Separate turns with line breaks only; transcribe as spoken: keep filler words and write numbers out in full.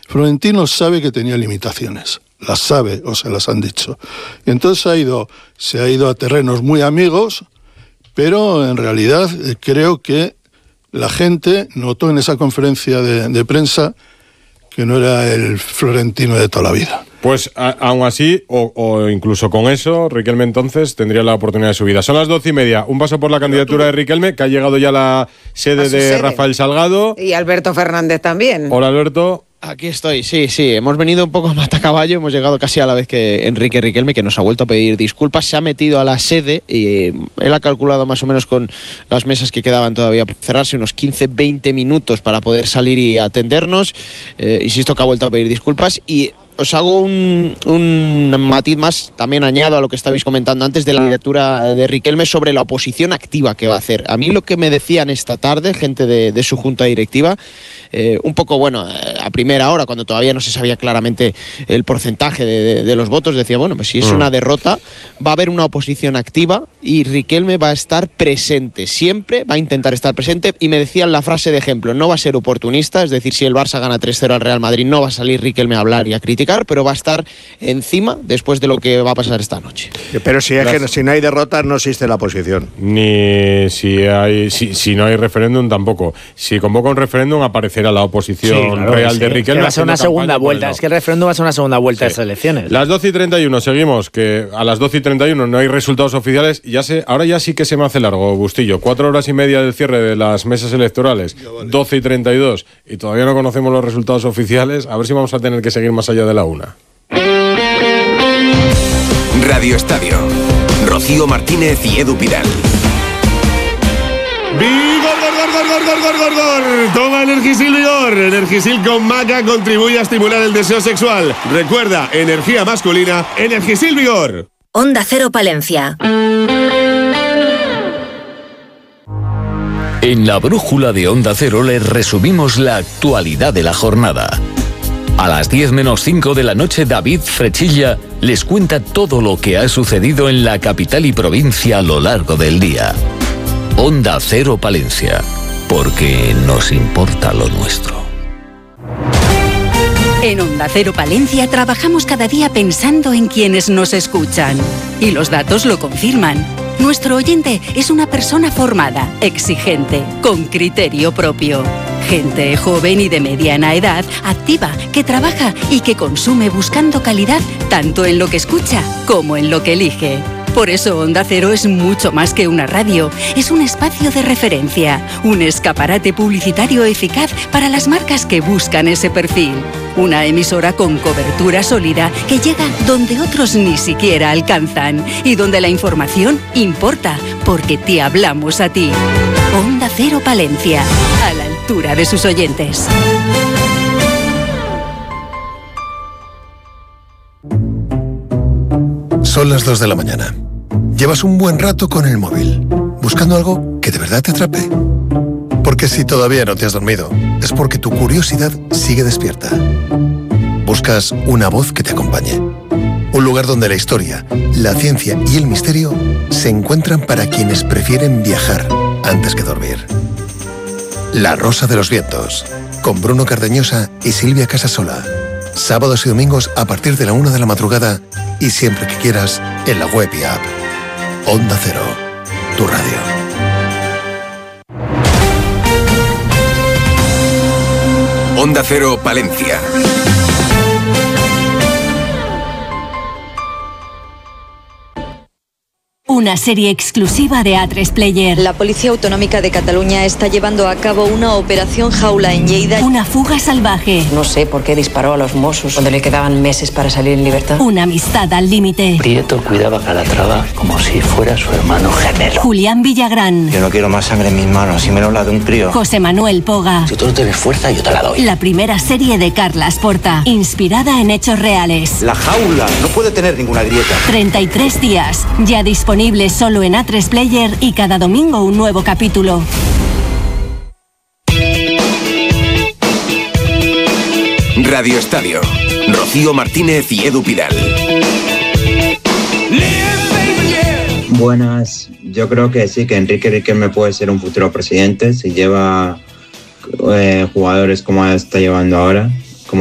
Florentino sabe que tenía limitaciones, las sabe o se las han dicho. Y entonces ha ido, se ha ido a terrenos muy amigos, pero en realidad eh, creo que la gente notó en esa conferencia de, de prensa que no era el Florentino de toda la vida.
Pues a, aún así, o, o incluso con eso, Riquelme entonces tendría la oportunidad de su vida. Son las doce y media. Un paso por la candidatura de Riquelme, que ha llegado ya a la sede de sede. Rafael Salgado.
Y Alberto Fernández también.
Hola, Alberto.
Aquí estoy, sí, sí. Hemos venido un poco a matacaballo, hemos llegado casi a la vez que Enrique Riquelme, que nos ha vuelto a pedir disculpas. Se ha metido a la sede y él ha calculado más o menos con las mesas que quedaban todavía por cerrarse unos quince a veinte minutos para poder salir y atendernos. Eh, insisto que ha vuelto a pedir disculpas y os hago un, un matiz más, también añado a lo que estabais comentando antes de la candidatura de Riquelme sobre la oposición activa que va a hacer. A mí lo que me decían esta tarde, gente de, de su junta directiva, eh, un poco, bueno, a primera hora, cuando todavía no se sabía claramente el porcentaje de, de, de los votos, decía, bueno, pues si es una derrota, va a haber una oposición activa y Riquelme va a estar presente, siempre va a intentar estar presente, y me decían la frase de ejemplo, no va a ser oportunista, es decir, si el Barça gana tres cero al Real Madrid, no va a salir Riquelme a hablar y a criticar, pero va a estar encima después de lo que va a pasar esta noche.
Pero si, es que, si no hay derrotas, no existe la oposición.
Ni si hay si, si no hay referéndum, tampoco. Si convoca un referéndum, aparecerá la oposición sí, claro, real sí. de Riquelme.
Va a ser una segunda vuelta. Es que el referéndum va a ser una segunda vuelta sí. de estas elecciones.
Las doce y treinta y uno, seguimos, que a las doce y treinta y uno no hay resultados oficiales. Ya sé, ahora ya sí que se me hace largo, Bustillo. Cuatro horas y media del cierre de las mesas electorales, vale. doce y treinta y dos, y todavía no conocemos los resultados oficiales. A ver si vamos a tener que seguir más allá de la una.
Radio Estadio. Rocío Martínez y Edu Pidal.
¡Vigor, gor, gor, gor, gor, gor, gor, gor! Toma Energisil Vigor. Energisil con maca contribuye a estimular el deseo sexual. Recuerda, energía masculina, Energisil Vigor.
Onda Cero Palencia.
En la brújula de Onda Cero les resumimos la actualidad de la jornada. A las diez menos cinco de la noche, David Frechilla les cuenta todo lo que ha sucedido en la capital y provincia a lo largo del día. Onda Cero Palencia, porque nos importa lo nuestro.
En Onda Cero Palencia trabajamos cada día pensando en quienes nos escuchan. Y los datos lo confirman. Nuestro oyente es una persona formada, exigente, con criterio propio. Gente joven y de mediana edad, activa, que trabaja y que consume buscando calidad tanto en lo que escucha como en lo que elige. Por eso Onda Cero es mucho más que una radio, es un espacio de referencia, un escaparate publicitario eficaz para las marcas que buscan ese perfil. Una emisora con cobertura sólida que llega donde otros ni siquiera alcanzan y donde la información importa porque te hablamos a ti. Onda Cero Palencia, a la altura de sus oyentes.
Son las dos de la mañana. Llevas un buen rato con el móvil, buscando algo que de verdad te atrape. Porque si todavía no te has dormido, es porque tu curiosidad sigue despierta. Buscas una voz que te acompañe. Un lugar donde la historia, la ciencia y el misterio se encuentran para quienes prefieren viajar antes que dormir. La Rosa de los Vientos, con Bruno Cardeñosa y Silvia Casasola. Sábados y domingos a partir de la una de la madrugada y siempre que quieras en la web y app. Onda Cero, tu radio.
Onda Cero Palencia.
Una serie exclusiva de A tres Player.
La Policía Autonómica de Cataluña está llevando a cabo una operación jaula en Lleida.
Una fuga salvaje.
No sé por qué disparó a los Mossos cuando le quedaban meses para salir en libertad.
Una amistad al límite.
Prieto cuidaba a Calatrava como si fuera su hermano gemelo.
Julián Villagrán.
Yo no quiero más sangre en mis manos, si me lo la de un crío.
José Manuel Poga.
Si tú no tienes fuerza, yo te la doy.
La primera serie de Carla Esporta, inspirada en hechos reales.
La jaula no puede tener ninguna grieta.
treinta y tres días, ya disponible solo en A tres Player y cada domingo un nuevo capítulo.
Radio Estadio. Rocío Martínez y Edu Pidal.
Buenas, yo creo que sí, que Enrique Riquelme puede ser un futuro presidente si lleva eh, jugadores como está llevando ahora.